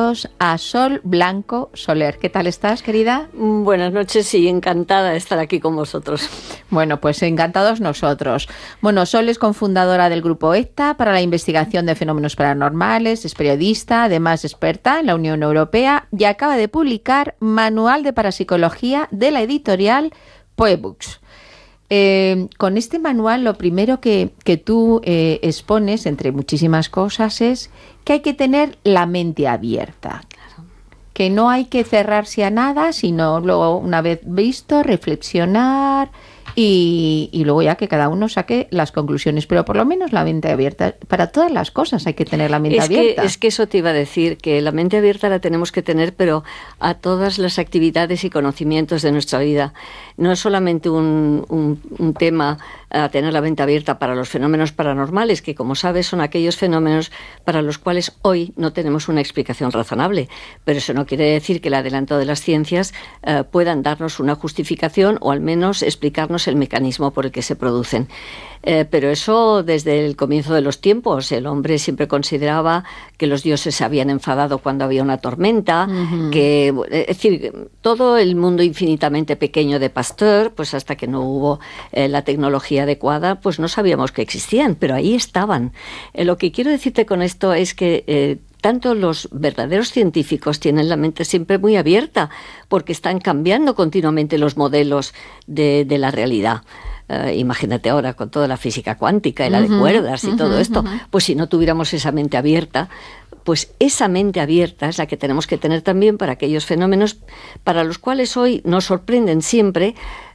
invitados a Sol Blanco Soler. ¿Qué tal estás, querida? Buenas noches y encantada de estar aquí con vosotros. Bueno, pues encantados nosotros. Bueno, Sol es cofundadora del Grupo ECTA para la investigación de fenómenos paranormales, es periodista, además experta en la Unión Europea y acaba de publicar Manual de Parapsicología de la editorial Poebooks. Con este manual lo primero que tú expones, entre muchísimas cosas, es que hay que tener la mente abierta. Claro. Que no hay que cerrarse a nada, sino luego, una vez visto, reflexionar y luego ya que cada uno saque las conclusiones. Pero por lo menos la mente abierta. Para todas las cosas hay que tener la mente abierta. Es que eso te iba a decir, que la mente abierta la tenemos que tener, pero a todas las actividades y conocimientos de nuestra vida. No es solamente un tema a tener la mente abierta para los fenómenos paranormales, que como sabes son aquellos fenómenos para los cuales hoy no tenemos una explicación razonable. Pero eso no quiere decir que el adelanto de las ciencias puedan darnos una justificación o al menos explicarnos el mecanismo por el que se producen. Pero eso desde el comienzo de los tiempos. El hombre siempre consideraba que los dioses se habían enfadado cuando había una tormenta, que, es decir, todo el mundo infinitamente pequeño de Pasteur, pues hasta que no hubo la tecnología adecuada, pues no sabíamos que existían, pero ahí estaban. Lo que quiero decirte con esto es que tanto los verdaderos científicos tienen la mente siempre muy abierta, porque están cambiando continuamente los modelos de la realidad. Imagínate ahora con toda la física cuántica y la de cuerdas y todo esto, pues si no tuviéramos esa mente abierta, pues esa mente abierta es la que tenemos que tener también para aquellos fenómenos para los cuales hoy nos sorprenden siempre,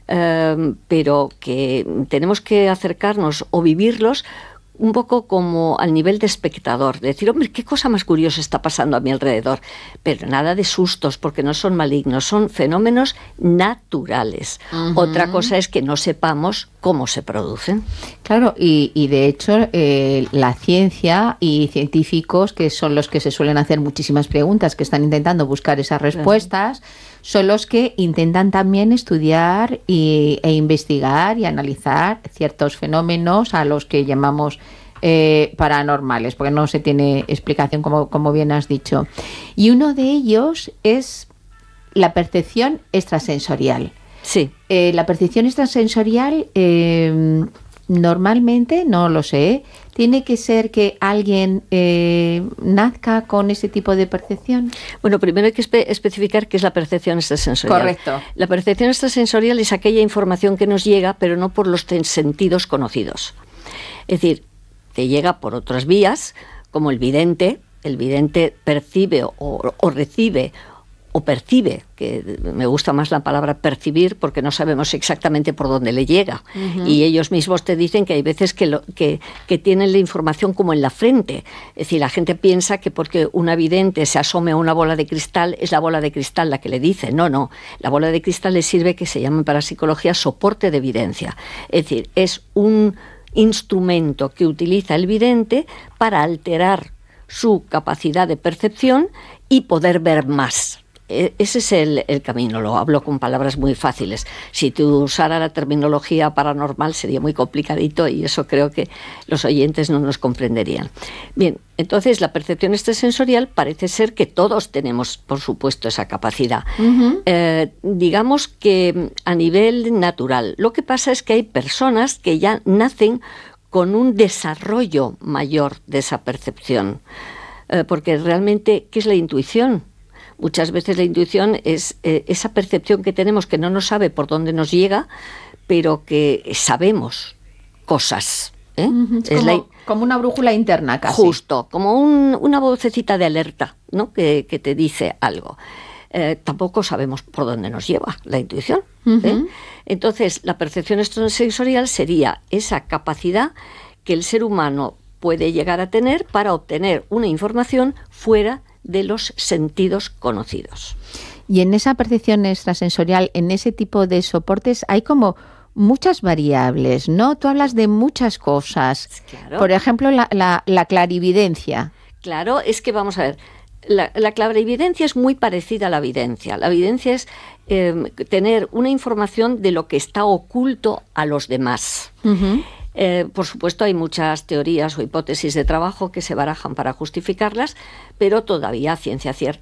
pero que tenemos que acercarnos o vivirlos un poco como al nivel de espectador, de decir, hombre, qué cosa más curiosa está pasando a mi alrededor, pero nada de sustos, porque no son malignos, son fenómenos naturales. Otra cosa es que no sepamos cómo se producen. Claro, y de hecho la ciencia y científicos, que son los que se suelen hacer muchísimas preguntas, que están intentando buscar esas respuestas, son los que intentan también estudiar e investigar y analizar ciertos fenómenos a los que llamamos paranormales, porque no se tiene explicación, como bien has dicho. Y uno de ellos es la percepción extrasensorial. Sí. La percepción extrasensorial normalmente, no lo sé, ¿tiene que ser que alguien nazca con ese tipo de percepción? Bueno, primero hay que especificar qué es la percepción extrasensorial. Correcto. La percepción extrasensorial es aquella información que nos llega, pero no por los sentidos conocidos. Es decir, te llega por otras vías, como el vidente. El vidente percibe o recibe o percibe, que me gusta más la palabra percibir porque no sabemos exactamente por dónde le llega. Y ellos mismos te dicen que hay veces que tienen la información como en la frente. Es decir, la gente piensa que porque una vidente se asome a una bola de cristal, es la bola de cristal la que le dice. No. La bola de cristal le sirve, que se llama en parapsicología soporte de evidencia. Es decir, es un instrumento que utiliza el vidente para alterar su capacidad de percepción y poder ver más. Ese es el camino, lo hablo con palabras muy fáciles. Si tú usaras la terminología paranormal sería muy complicadito y eso creo que los oyentes no nos comprenderían. Bien, entonces la percepción extrasensorial parece ser que todos tenemos, por supuesto, esa capacidad. Digamos que a nivel natural. Lo que pasa es que hay personas que ya nacen con un desarrollo mayor de esa percepción. Porque realmente, ¿qué es la intuición? Muchas veces la intuición es esa percepción que tenemos que no nos sabe por dónde nos llega, pero que sabemos cosas. Es como una brújula interna casi. Justo, como una vocecita de alerta, ¿no? que te dice algo. Tampoco sabemos por dónde nos lleva la intuición. Entonces, la percepción extrasensorial sería esa capacidad que el ser humano puede llegar a tener para obtener una información fuera de los sentidos conocidos. Y en esa percepción extrasensorial, en ese tipo de soportes, hay como muchas variables, ¿no? Tú hablas de muchas cosas. Claro. Por ejemplo, la clarividencia. Claro, es que vamos a ver, la clarividencia es muy parecida a la evidencia. La evidencia es tener una información de lo que está oculto a los demás. Por supuesto, hay muchas teorías o hipótesis de trabajo que se barajan para justificarlas, pero todavía a ciencia cierta